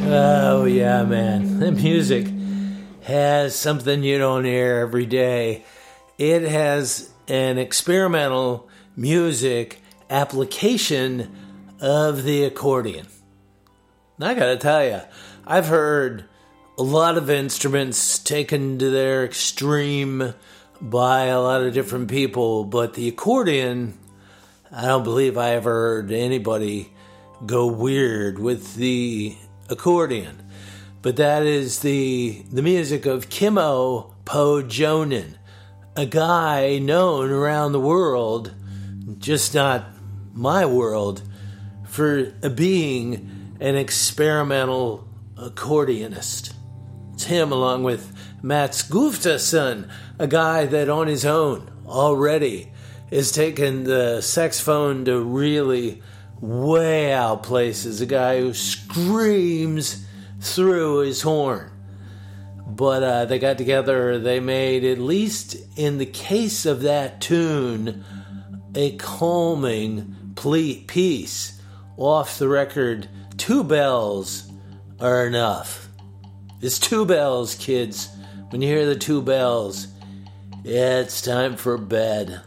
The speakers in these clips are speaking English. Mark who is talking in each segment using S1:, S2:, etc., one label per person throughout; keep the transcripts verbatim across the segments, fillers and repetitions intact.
S1: Oh, yeah, man. The music has something you don't hear every day. It has an experimental music application of the accordion. I gotta tell you, I've heard a lot of instruments taken to their extreme by a lot of different people, but the accordion, I don't believe I ever heard anybody go weird with the accordion. But that is the the music of Kimmo Pohjonen, a guy known around the world, just not my world, for being an experimental accordionist. It's him along with Mats Gustafsson, a guy that on his own already has taken the saxophone to really way out places, a guy who screams through his horn. But uh, they got together, they made, at least in the case of that tune, a calming ple- piece. Off the record, two bells are enough. It's two bells, kids. When you hear the two bells, it's time for bed.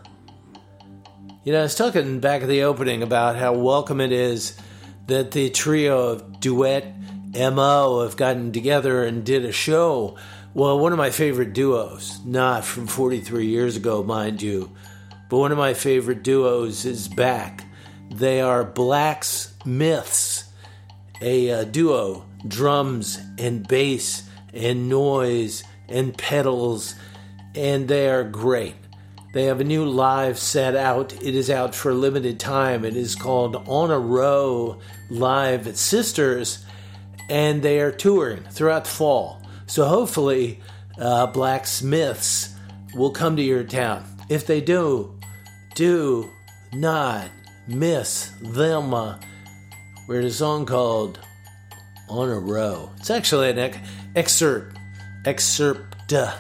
S1: You know, I was talking back at the opening about how welcome it is that the trio of Duet M O have gotten together and did a show. Well, one of my favorite duos, not from forty-three years ago, mind you, but one of my favorite duos is back. They are Black's Myths, a uh, duo, drums and bass and noise and pedals, and they are great. They have a new live set out. It is out for a limited time. It is called On a Row Live at Sisters, and they are touring throughout the fall. So hopefully, uh, Blacksmiths will come to your town. If they do, do not miss them. Uh, we had a song called On a Row. It's actually an ex- excerpt, excerpt uh,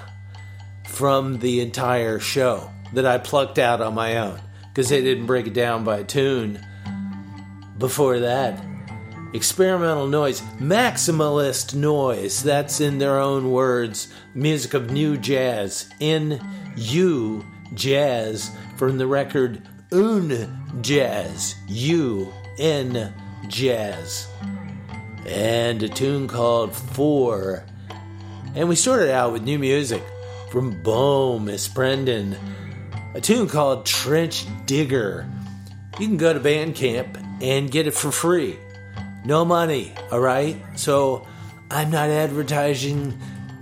S1: from the entire show that I plucked out on my own, because they didn't break it down by tune. Before that, experimental noise, maximalist noise, that's in their own words, music of new jazz, N U jazz, from the record Un Jazz, U N Jazz, and a tune called Four. And we started out with new music from Bohm Esprendon, a tune called Trench Digger. You can go to Bandcamp and get it for free. No money, all right? So I'm not advertising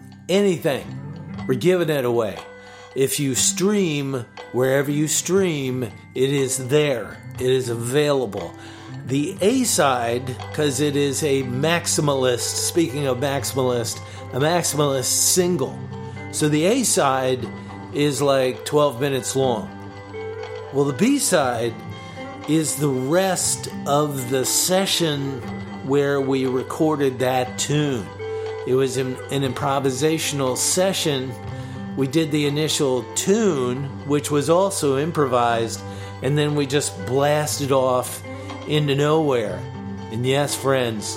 S1: anything. We're giving it away. If you stream, wherever you stream, it is there. It is available. The A-side, because it is a maximalist, speaking of maximalist, a maximalist single. So the A-side is like twelve minutes long. Well, the B-side is the rest of the session where we recorded that tune. It was an, an improvisational session. We did the initial tune, which was also improvised, and then we just blasted off into nowhere. And yes, friends,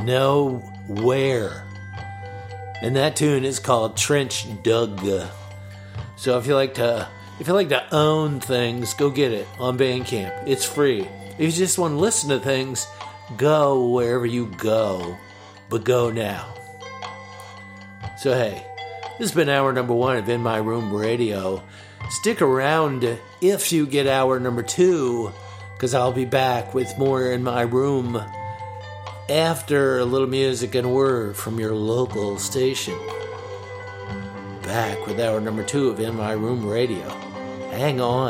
S1: nowhere. And that tune is called Trench Digger. So if you like to if you like to own things, go get it on Bandcamp. It's free. If you just want to listen to things, go wherever you go. But go now. So hey, this has been hour number one of In My Room Radio. Stick around if you get hour number two, because I'll be back with more In My Room after a little music and word from your local station. Back with hour number two of In My Room Radio. Hang on.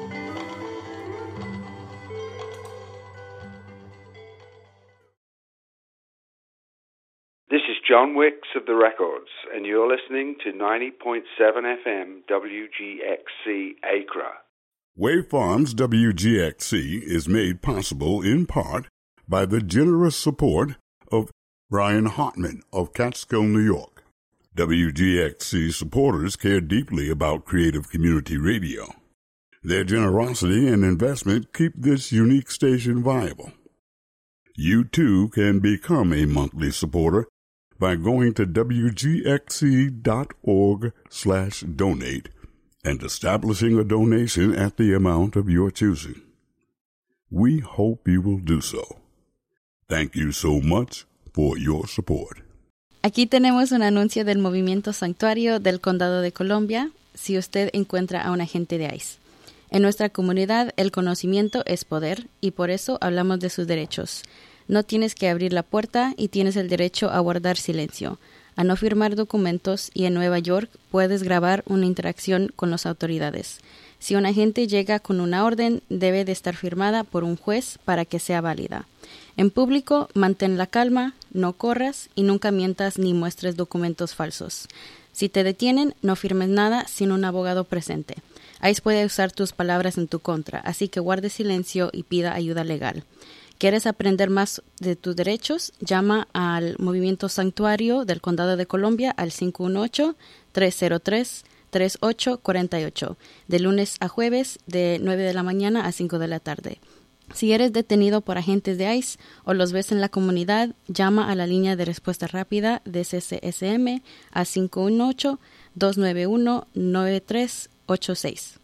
S2: This is John Wicks of The Records, and you're listening to ninety point seven F M W G X C Acra.
S3: Wave Farms W G X C is made possible in part by the generous support of Brian Hartman of Catskill, New York. W G X C supporters care deeply about creative community radio. Their generosity and investment keep this unique station viable. You too can become a monthly supporter by going to wgxc.org slash donate and establishing a donation at the amount of your choosing. We hope you will do so. Thank you so much for your support.
S4: Aquí tenemos un anuncio del Movimiento Sanctuario del Condado de Columbia si usted encuentra a un agente de ICE. En nuestra comunidad, el conocimiento es poder y por eso hablamos de sus derechos. No tienes que abrir la puerta y tienes el derecho a guardar silencio, a no firmar documentos y en Nueva York puedes grabar una interacción con las autoridades. Si un agente llega con una orden, debe de estar firmada por un juez para que sea válida. En público, mantén la calma, no corras y nunca mientas ni muestres documentos falsos. Si te detienen, no firmes nada sin un abogado presente. ICE puede usar tus palabras en tu contra, así que guarde silencio y pida ayuda legal. ¿Quieres aprender más de tus derechos? Llama al Movimiento Sanctuario del Condado de Columbia al cinco uno ocho, tres cero tres, tres ocho cuatro ocho, de lunes a jueves de nueve de la mañana a cinco de la tarde. Si eres detenido por agentes de ICE o los ves en la comunidad, llama a la línea de respuesta rápida de C C S M a cinco uno ocho, dos nueve uno, nueve tres ocho seis.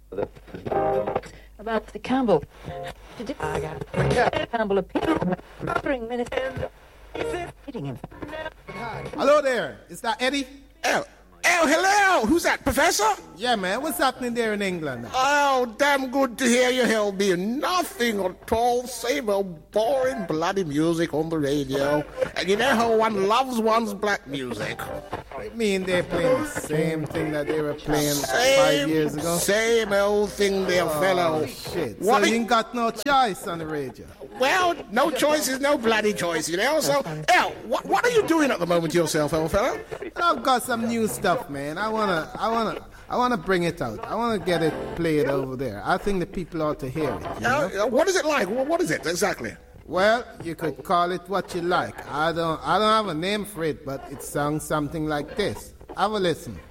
S5: About the Campbell. Did I got Campbell appearing minister hitting him.
S6: Hello there. Is that Eddie?
S7: Oh, oh, hello. Who's that, Professor?
S6: Yeah, man. What's happening there in England?
S7: Oh, damn good to hear you, Helby. Nothing at all. Same old boring bloody music on the radio. And you know how one loves one's black music.
S6: I mean, they're playing the same thing that they were playing
S7: same,
S6: five years ago.
S7: Same old thing there,
S6: oh,
S7: fellow.
S6: Shit.
S7: What
S6: so you ain't got no choice on the radio.
S7: Well, no choice is no bloody choice, you know. So, El, what, what are you doing at the moment yourself, old fellow?
S6: I've got some new stuff, man. I wanna, I wanna, I wanna bring it out. I wanna get it played over there. I think the people ought to hear it. You know?
S7: uh, what is it like? What is it exactly?
S6: Well, you could call it what you like. I don't, I don't have a name for it, but it sounds something like this. Have a listen.